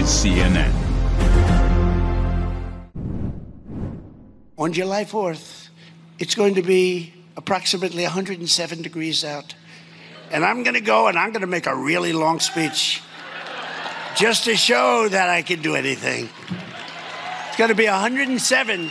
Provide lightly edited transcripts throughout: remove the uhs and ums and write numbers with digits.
is CNN. On July 4th, it's going to be approximately 107 degrees out. And I'm going to go and I'm going to make a really long speech just to show that I can do anything. It's going to be 107.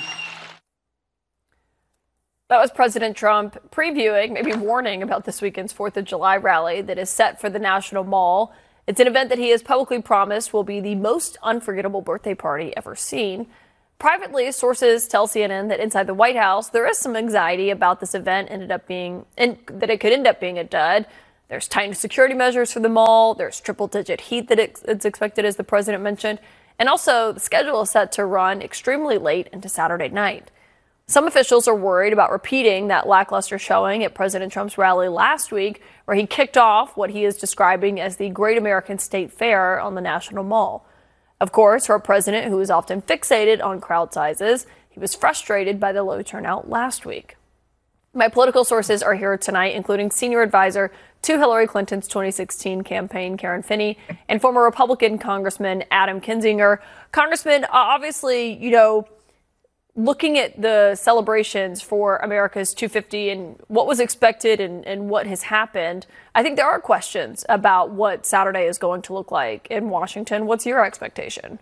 That was President Trump previewing, maybe warning about this weekend's 4th of July rally that is set for the National Mall. It's an event that he has publicly promised will be the most unforgettable birthday party ever seen. Privately, sources tell CNN that inside the White House, there is some anxiety about this event that it could end up being a dud. There's tightened security measures for the mall. There's triple-digit heat that it's expected, as the president mentioned. And also, the schedule is set to run extremely late into Saturday night. Some officials are worried about repeating that lackluster showing at President Trump's rally last week, where he kicked off what he is describing as the Great American State Fair on the National Mall. Of course, for a president who is often fixated on crowd sizes, he was frustrated by the low turnout last week. My political sources are here tonight, including senior advisor to Hillary Clinton's 2016 campaign, Karen Finney, and former Republican Congressman Adam Kinzinger. Congressman, obviously, looking at the celebrations for America's 250 and what was expected and what has happened, I think there are questions about what Saturday is going to look like in Washington. What's your expectation?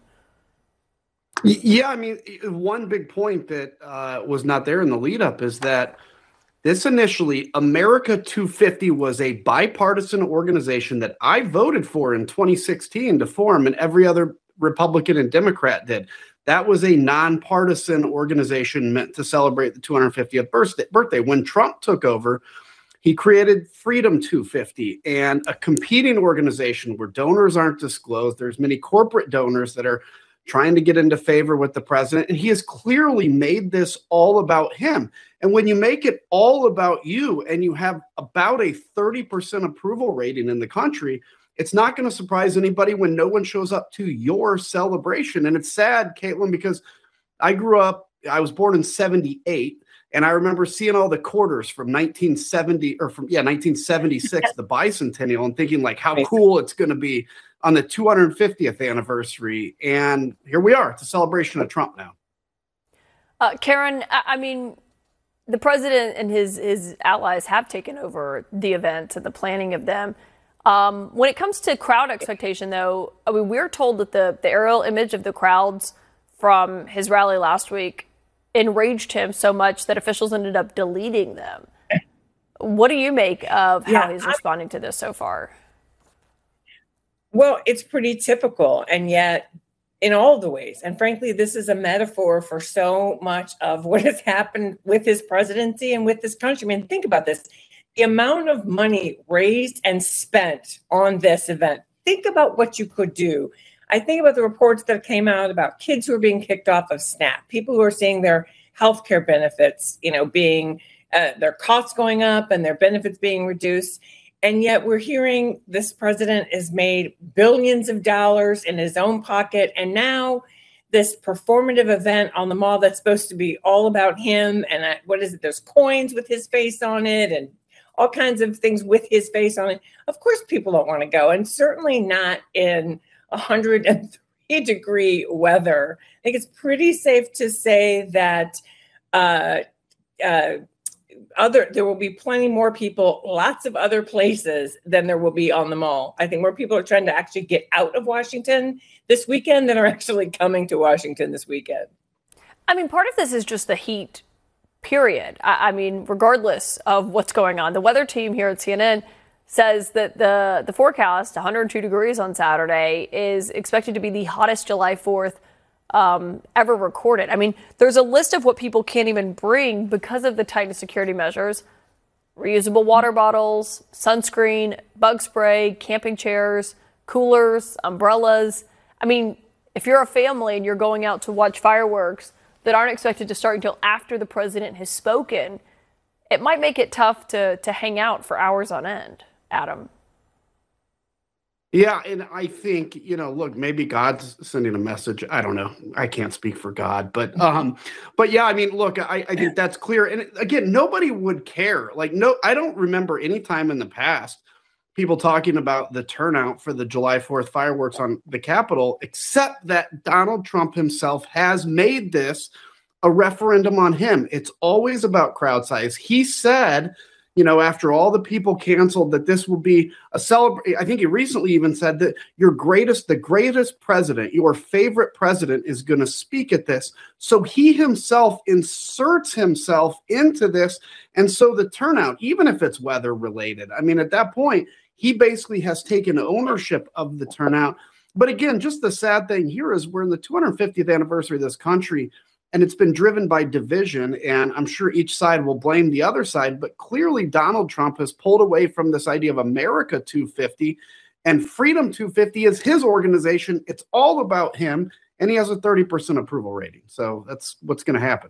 Yeah, I mean, one big point that was not there in the lead up is that this initially, America 250 was a bipartisan organization that I voted for in 2016 to form, and every other Republican and Democrat did. That was a nonpartisan organization meant to celebrate the 250th birthday. When Trump took over, he created Freedom 250, and a competing organization where donors aren't disclosed. There's many corporate donors that are trying to get into favor with the president, and he has clearly made this all about him. And when you make it all about you and you have about a 30% approval rating in the country, it's not going to surprise anybody when no one shows up to your celebration. And it's sad, Caitlin, because I was born in 78, and I remember seeing all the quarters from 1976, the bicentennial, and thinking like how cool it's going to be on the 250th anniversary. And here we are. It's a celebration of Trump now. Karen, I mean, the president and his allies have taken over the event and the planning of them. When it comes to crowd expectation, though, I mean, we're told that the aerial image of the crowds from his rally last week enraged him so much that officials ended up deleting them. What do you make of how he's responding to this so far? Well, it's pretty typical, and yet in all the ways. And frankly, this is a metaphor for so much of what has happened with his presidency and with this country. I mean, think about this. The amount of money raised and spent on this event. Think about what you could do. I think about the reports that came out about kids who are being kicked off of SNAP, people who are seeing their health care benefits, being their costs going up and their benefits being reduced. And yet we're hearing this president has made billions of dollars in his own pocket. And now this performative event on the mall that's supposed to be all about him. And what is it? There's coins with his face on it and all kinds of things with his face on it. Of course, people don't want to go, and certainly not in 103-degree weather. I think it's pretty safe to say that there will be plenty more people, lots of other places than there will be on the mall. I think more people are trying to actually get out of Washington this weekend than are actually coming to Washington this weekend. I mean, part of this is just the heat, period. I mean, regardless of what's going on, the weather team here at CNN says that the forecast, 102 degrees on Saturday, is expected to be the hottest July 4th ever recorded. I mean, there's a list of what people can't even bring because of the tightened security measures: reusable water bottles, sunscreen, bug spray, camping chairs, coolers, umbrellas. I mean, if you're a family and you're going out to watch fireworks that aren't expected to start until after the president has spoken, it might make it tough to hang out for hours on end, Adam. Yeah, and I think, look, maybe God's sending a message. I don't know. I can't speak for God, but yeah, I mean, look, I think that's clear. And again, nobody would care. I don't remember any time in the past people talking about the turnout for the July 4th fireworks on the Capitol, except that Donald Trump himself has made this a referendum on him. It's always about crowd size. He said, after all the people canceled, that this will be a celebration. I think he recently even said that the greatest president, your favorite president, is going to speak at this. So he himself inserts himself into this. And so the turnout, even if it's weather related, at that point, he basically has taken ownership of the turnout. But again, just the sad thing here is we're in the 250th anniversary of this country, and it's been driven by division, and I'm sure each side will blame the other side, but clearly Donald Trump has pulled away from this idea of America 250, and Freedom 250 is his organization. It's all about him, and he has a 30% approval rating. So that's what's going to happen.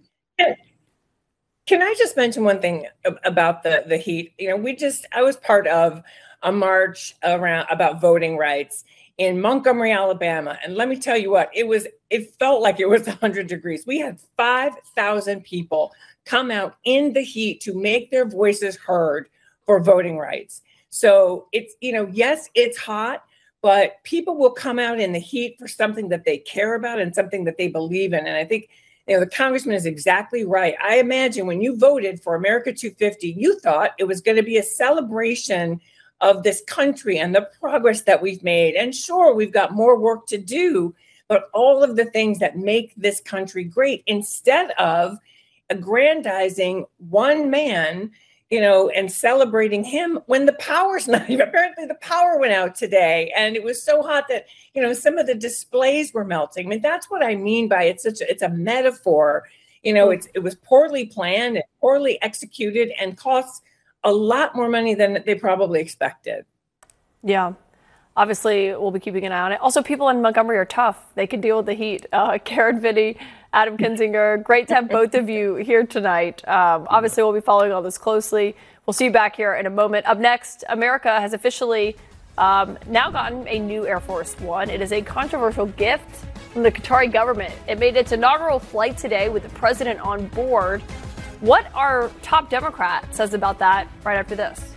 Can I just mention one thing about the heat? I was part of a march about voting rights in Montgomery, Alabama. And let me tell you what, it felt like it was 100 degrees. We had 5,000 people come out in the heat to make their voices heard for voting rights. So it's, yes, it's hot, but people will come out in the heat for something that they care about and something that they believe in. And I think, the congressman is exactly right. I imagine when you voted for America 250, you thought it was going to be a celebration of this country and the progress that we've made. And sure, we've got more work to do, but all of the things that make this country great, instead of aggrandizing one man, and celebrating him when the power's not even, apparently the power went out today. And it was so hot that, some of the displays were melting. That's what I mean by it's a metaphor. It was poorly planned and poorly executed and costs a lot more money than they probably expected. Yeah. Obviously, we'll be keeping an eye on it. Also, people in Montgomery are tough. They can deal with the heat. Karen Finney, Adam Kinzinger, great to have both of you here tonight. Obviously, we'll be following all this closely. We'll see you back here in a moment. Up next, America has officially now gotten a new Air Force One. It is a controversial gift from the Qatari government. It made its inaugural flight today with the president on board. What our top Democrat says about that right after this.